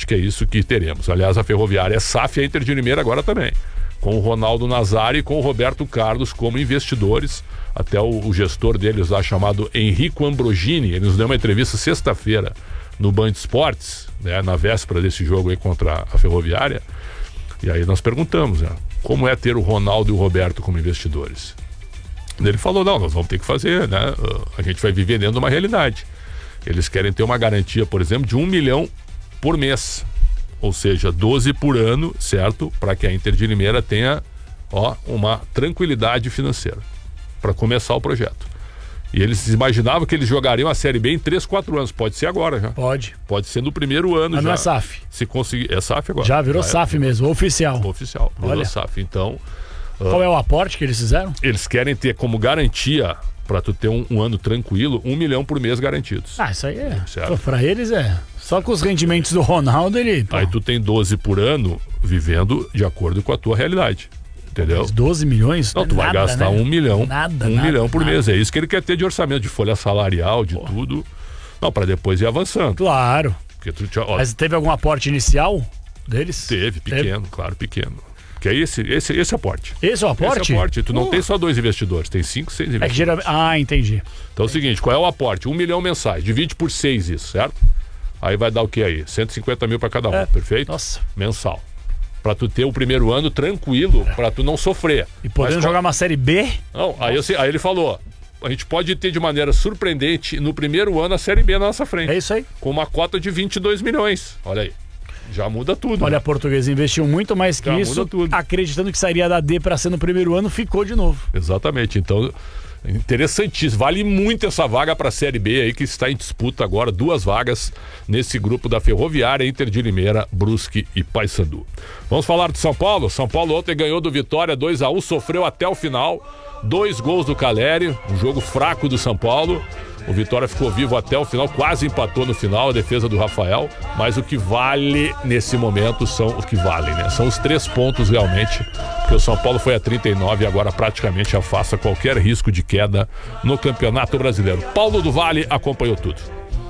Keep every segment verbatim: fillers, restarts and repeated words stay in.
que é isso que teremos. Aliás, a Ferroviária é S A F e a Inter de Limeira agora também, com o Ronaldo Nazário e com o Roberto Carlos como investidores. Até o, o gestor deles lá, chamado Henrico Ambrogini, ele nos deu uma entrevista sexta-feira no Band Esportes, né, na véspera desse jogo aí contra a Ferroviária. E aí nós perguntamos, né, como é ter o Ronaldo e o Roberto como investidores. Ele falou, não, nós vamos ter que fazer, né, a gente vai viver dentro de uma realidade. Eles querem ter uma garantia, por exemplo, de um milhão por mês, ou seja, doze por ano, certo? Para que a Inter de Limeira tenha, ó, uma tranquilidade financeira para começar o projeto. E eles imaginavam que eles jogariam a Série B em três, quatro anos. Pode ser agora já. Pode. Pode ser no primeiro ano. Mas já. Não é S A F. Se conseguir. É S A F agora. Já virou já S A F é, mesmo, oficial. Oficial. Virou Olha. S A F. Então. Qual uh, é o aporte que eles fizeram? Eles querem ter como garantia, para tu ter um, um ano tranquilo, um milhão por mês garantidos. Ah, isso aí é. Pô, pra eles é. Só com os rendimentos do Ronaldo, ele. Pô. Aí tu tem doze por ano vivendo de acordo com a tua realidade. Entendeu? Mas doze milhões? Não, tu nada, vai gastar né? um milhão. Nada, um nada, milhão por nada. mês. É isso que ele quer ter de orçamento, de folha salarial, de Pô. tudo. Não, para depois ir avançando. Claro. Porque tu, ó, Mas teve algum aporte inicial deles? Teve, pequeno, teve. claro, pequeno. Que é esse, esse, esse aporte. Esse é o aporte? Esse é o aporte. Tu não uh. tem só dois investidores, tem cinco, seis investidores. É que geralmente... Ah, entendi. Então é o seguinte, qual é o aporte? Um milhão mensais, divide por seis isso, certo? Aí vai dar o que aí? cento e cinquenta mil para cada um, é. perfeito? Nossa. Mensal. Pra tu ter o primeiro ano tranquilo, é. pra tu não sofrer. E podendo Mas, jogar uma Série B? Não, aí, eu, aí ele falou, a gente pode ter de maneira surpreendente no primeiro ano a Série B na nossa frente. É isso aí. Com uma cota de vinte e dois milhões. Olha aí. Já muda tudo. Olha, né? a Portuguesa investiu muito mais que Já isso, muda tudo. acreditando que sairia da D pra ser no primeiro ano, ficou de novo. Exatamente. Então, interessantíssimo. Vale muito essa vaga para a Série B aí, que está em disputa agora, duas vagas nesse grupo da Ferroviária, Inter de Limeira, Brusque e Paysandu. Vamos falar do São Paulo. São Paulo ontem ganhou do Vitória dois a um, sofreu até o final. Dois gols do Caleri, um jogo fraco do São Paulo. O Vitória ficou vivo até o final, quase empatou no final, a defesa do Rafael. Mas o que vale nesse momento são o que valem, né? São os três pontos realmente, porque o São Paulo foi a trinta e nove e agora praticamente afasta qualquer risco de queda no Campeonato Brasileiro. Paulo do Vale acompanhou tudo.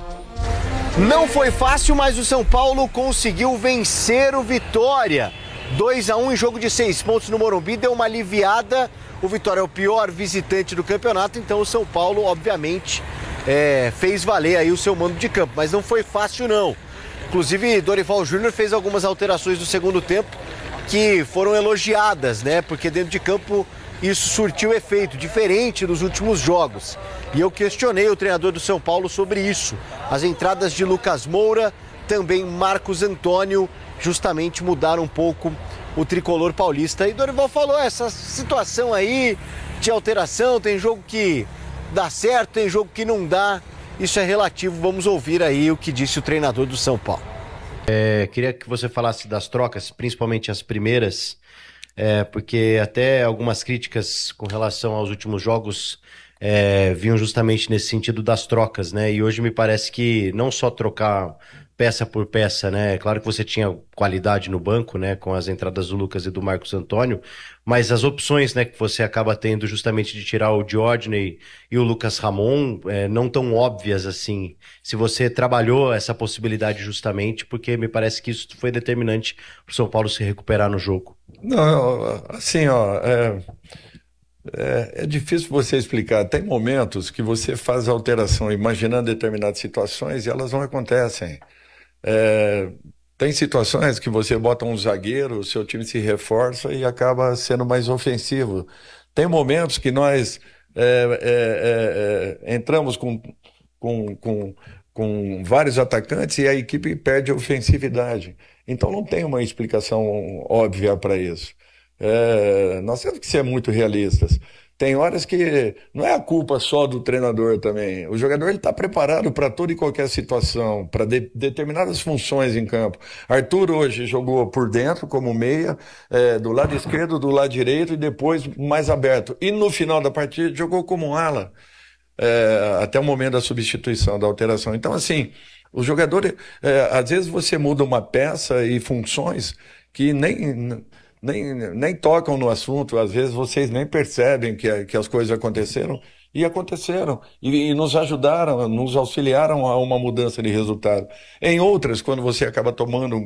Não foi fácil, mas o São Paulo conseguiu vencer o Vitória. dois a um em jogo de seis pontos no Morumbi, deu uma aliviada. O Vitória é o pior visitante do campeonato, então o São Paulo, obviamente, é, fez valer aí o seu mando de campo. Mas não foi fácil, não. Inclusive, Dorival Júnior fez algumas alterações no segundo tempo que foram elogiadas, né? Porque dentro de campo isso surtiu efeito, diferente dos últimos jogos. E eu questionei o treinador do São Paulo sobre isso. As entradas de Lucas Moura, também Marcos Antônio, justamente mudaram um pouco o tricolor paulista. E Dorival falou, essa situação aí de alteração, tem jogo que dá certo, tem jogo que não dá. Isso é relativo, vamos ouvir aí o que disse o treinador do São Paulo. É, queria que você falasse das trocas, principalmente as primeiras, é, porque até algumas críticas com relação aos últimos jogos é, vinham justamente nesse sentido das trocas, né? E hoje me parece que não só trocar peça por peça, né? É claro que você tinha qualidade no banco, né? Com as entradas do Lucas e do Marcos Antônio, mas as opções, né? Que você acaba tendo justamente de tirar o Diodney e o Lucas Ramon, é, não tão óbvias assim. Se você trabalhou essa possibilidade justamente, porque me parece que isso foi determinante para o São Paulo se recuperar no jogo. Não, assim, ó, é, é, é difícil você explicar. Tem momentos que você faz alteração imaginando determinadas situações e elas não acontecem. É, tem situações que você bota um zagueiro, o seu time se reforça e acaba sendo mais ofensivo. Tem momentos que nós é, é, é, entramos com, com, com, com vários atacantes e a equipe perde a ofensividade. Então não tem uma explicação óbvia para isso. É, nós temos que ser muito realistas. Tem horas que não é a culpa só do treinador também. O jogador está preparado para toda e qualquer situação, para de, determinadas funções em campo. Arthur hoje jogou por dentro, como meia, é, do lado esquerdo, do lado direito e depois mais aberto. E no final da partida jogou como ala, é, até o momento da substituição, da alteração. Então, assim, o jogador, é, às vezes você muda uma peça e funções que nem... Nem, nem tocam no assunto, às vezes vocês nem percebem que, que as coisas aconteceram, e aconteceram, e, e nos ajudaram, nos auxiliaram a uma mudança de resultado. Em outras, quando você acaba tomando